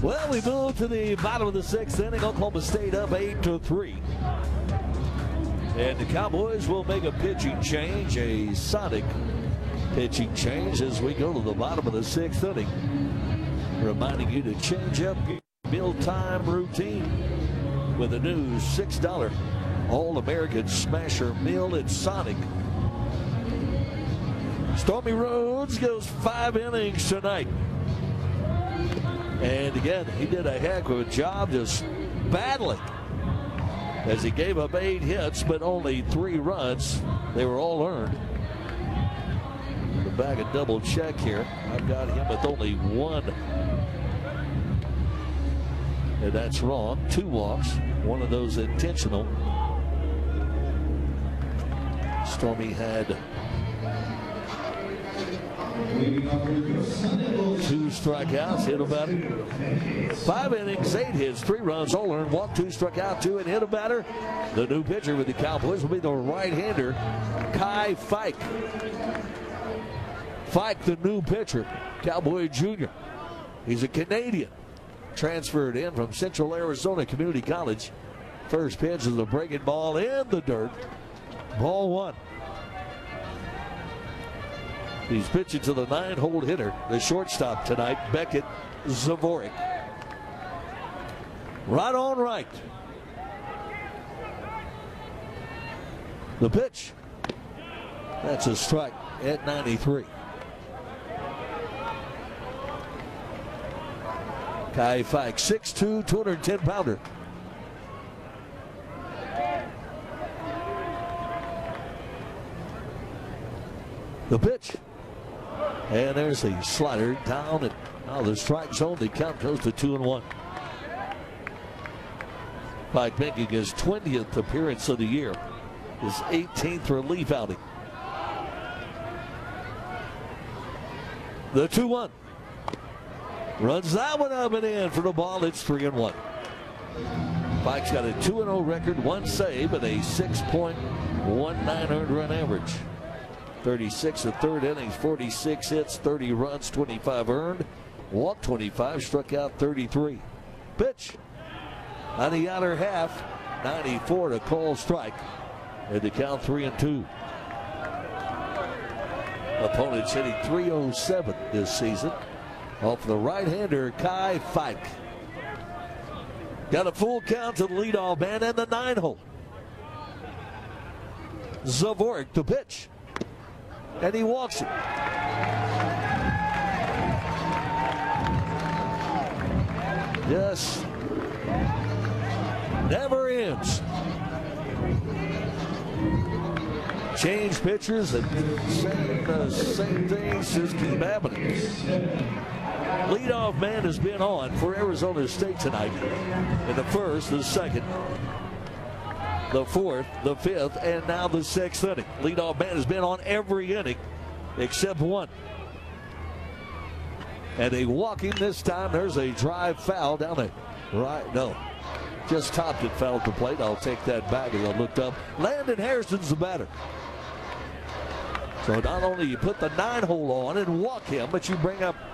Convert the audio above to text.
Well, we move to the bottom of the sixth inning. Oklahoma State up 8-3. And the Cowboys will make a pitching change, a sonic pitching change, as we go to the bottom of the sixth inning. Reminding you to change up your mealtime routine with a new $6 All-American Smasher meal at Sonic. Stormy Rhodes goes 5 innings tonight. And again, he did a heck of a job just battling as he gave up 8 hits, but only 3 runs. They were all earned. The back and double check here. I've got him with only 1. And that's wrong. 2 walks. One of those intentional. Stormy had 2 strikeouts, hit a batter. 5 innings, 8 hits, 3 runs, all earned. Walked 2, struck out 2, and hit a batter. The new pitcher with the Cowboys will be the right-hander, Kai Fike. Fike, the new pitcher, Cowboy Jr. He's a Canadian, transferred in from Central Arizona Community College. First pitch is a breaking ball in the dirt. Ball 1. He's pitching to the 9-hole hitter, the shortstop tonight, Beckett Zavorik. Right on right. The pitch. That's a strike at 93. Kai Fike, 6'2", 210-pounder. The pitch. And there's the slider down, and now the strike zone. The count goes to 2-1. Fike making his 20th appearance of the year, his 18th relief outing. The 2-1. Runs that one up and in for the ball. It's 3-1. Fike's got a 2-0 record, 1 save, and a 6.19 earned run average. 36 of third innings, 46 hits, 30 runs, 25 earned. Walked 25, struck out 33. Pitch on the outer half, 94 to call strike. And the count 3-2. Opponents hitting 307 this season. Off the right-hander, Kai Fike. Got a full count to the leadoff man and the 9-hole. Zavorik, the pitch. And he walks it. Just never ends. Change pitchers and same things just keep happening. Leadoff man has been on for Arizona State tonight in the first, the second, the 4th, the 5th, and now the 6th inning. Leadoff man has been on every inning except 1. And a walking this time. There's a drive foul down the right. No, just topped it, foul at the plate. I'll take that back as I looked up. Landon Harrison's the batter. So not only you put the 9-hole on and walk him, but you bring up